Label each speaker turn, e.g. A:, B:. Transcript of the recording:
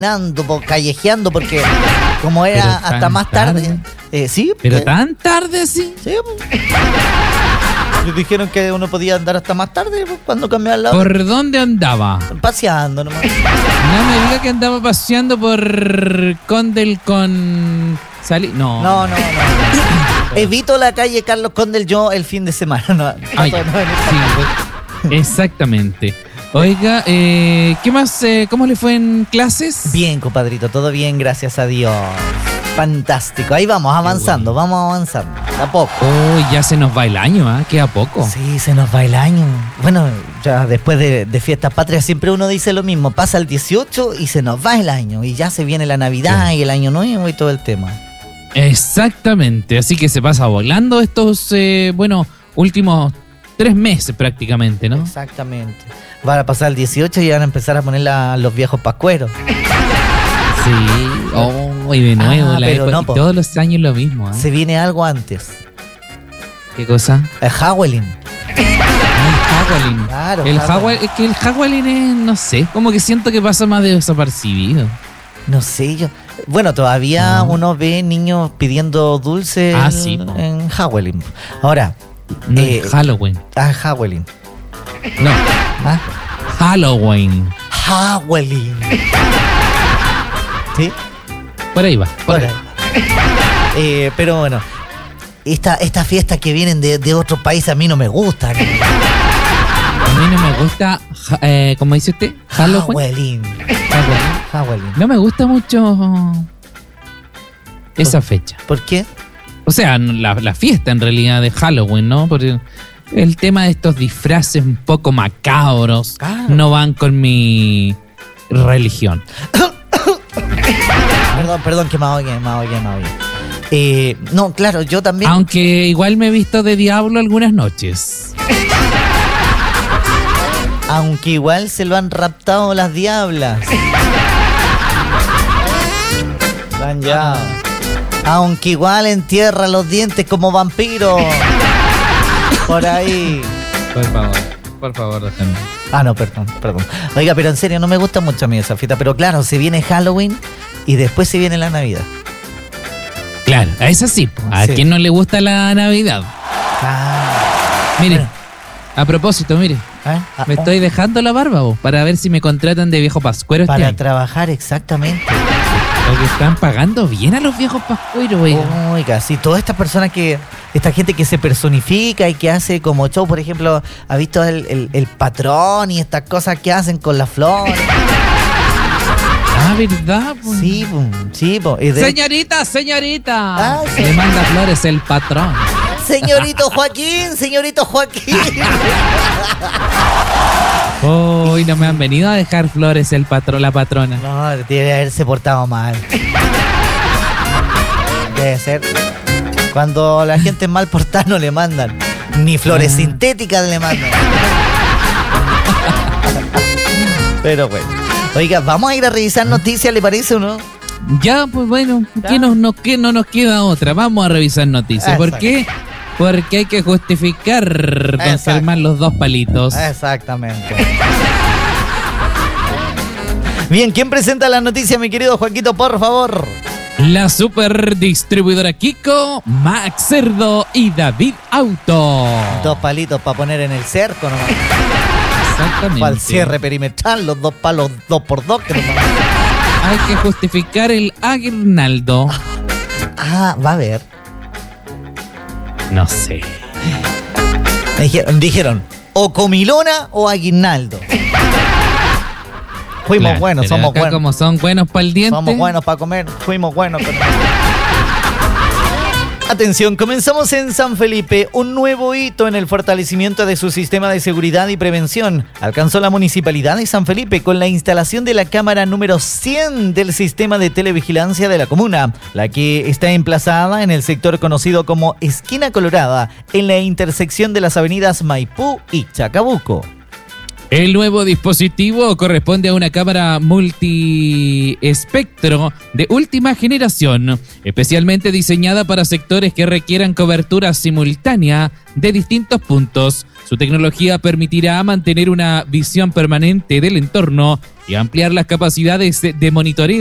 A: callejeando, porque como era hasta más tarde. ¿Sí?
B: ¿Pero tan tarde así?
A: Sí. Les dijeron que uno podía andar hasta más tarde cuando cambiaba el lado.
B: ¿Por dónde andaba?
A: Paseando nomás.
B: No me diga que andaba paseando por Condel con... No.
A: Evito la calle Carlos Condel yo el fin de semana.
B: Sí, exactamente. Oiga, ¿qué más? ¿Cómo le fue en clases?
A: Bien, compadrito, todo bien, gracias a Dios. Fantástico, ahí vamos avanzando, a poco.
B: Ya se nos va el año, ¿ah? Queda poco.
A: Sí, se nos va el año. Bueno, ya después de Fiestas Patrias siempre uno dice lo mismo, pasa el 18 y se nos va el año, y ya se viene la Navidad y el Año Nuevo y todo el tema.
B: Exactamente, así que se pasa volando estos, últimos 3 meses prácticamente, ¿no?
A: Exactamente. Van a pasar el 18 y van a empezar a poner los viejos pascueros.
B: Sí, y de nuevo, todos los años lo mismo. ¿Eh?
A: Se viene algo antes.
B: ¿Qué cosa?
A: El Halloween.
B: Claro, es que el Halloween es, no sé, como que siento que pasa más desapercibido.
A: No sé, yo. Bueno, todavía uno ve niños pidiendo dulces en Halloween. Ahora.
B: Halloween.
A: Halloween.
B: No. Halloween.
A: ¿Sí?
B: Por ahí va.
A: Pero bueno, estas fiestas que vienen de otros países a mí no me gustan.
B: A mí no me gusta, ¿cómo dice usted?
A: Halloween.
B: No me gusta mucho esa fecha.
A: ¿Por qué?
B: O sea, la fiesta en realidad de Halloween, ¿no? Porque el tema de estos disfraces un poco macabros no van con mi religión.
A: Perdón, que me ahogué. No, claro, yo también.
B: Aunque igual me he visto de diablo algunas noches.
A: Aunque igual se lo han raptado las diablas. Ya. Aunque igual entierra los dientes como vampiro. Por ahí.
B: Por favor, déjenme.
A: No, perdón. Oiga, pero en serio, no me gusta mucho a mí esa fiesta. Pero claro, se viene Halloween y después se viene la Navidad.
B: Claro, a esa sí. ¿A quién no le gusta la Navidad? Mire, bueno. A propósito, mire. Me estoy dejando la barba para ver si me contratan de viejo pascuero.
A: Para trabajar, exactamente.
B: Porque están pagando bien a los viejos pascueros, güey.
A: Oiga, sí, toda esta persona esta gente que se personifica y que hace como show, por ejemplo, ha visto el patrón y estas cosas que hacen con las flores.
B: ¿Verdad? Pues?
A: Sí.
B: Señorita. Le manda flores el patrón.
A: Señorito Joaquín.
B: Y no me han venido a dejar flores el patrón, la patrona.
A: No, debe haberse portado mal. Debe ser. Cuando la gente es mal portada no le mandan. Ni flores sintéticas le mandan. Pero bueno. Oiga, vamos a ir a revisar noticias, ¿le parece o no?
B: Ya, pues bueno, ¿qué no nos queda otra? Vamos a revisar noticias. ¿Por qué? Porque hay que justificar, don Germán, los 2 palitos.
A: Exactamente. Bien, ¿quién presenta la noticia, mi querido Joaquito, por favor?
B: La super distribuidora Kiko, Max Cerdo y David Auto.
A: 2 palitos para poner en el cerco, ¿no?
B: Exactamente.
A: Para el cierre perimetral, los 2 palos 2x2.
B: Hay que justificar el aguinaldo.
A: Va a ver.
B: No sé.
A: Dijeron, o comilona o aguinaldo. Fuimos buenos, somos buenos.
B: Como son buenos para el diente.
A: Somos buenos para comer, fuimos buenos. Atención, comenzamos en San Felipe. Un nuevo hito en el fortalecimiento de su sistema de seguridad y prevención alcanzó la Municipalidad de San Felipe con la instalación de la cámara número 100 del sistema de televigilancia de la comuna, la que está emplazada en el sector conocido como Esquina Colorada, en la intersección de las avenidas Maipú y Chacabuco.
B: El nuevo dispositivo corresponde a una cámara multiespectro de última generación, especialmente diseñada para sectores que requieran cobertura simultánea de distintos puntos. Su tecnología permitirá mantener una visión permanente del entorno y ampliar las capacidades de monitoreo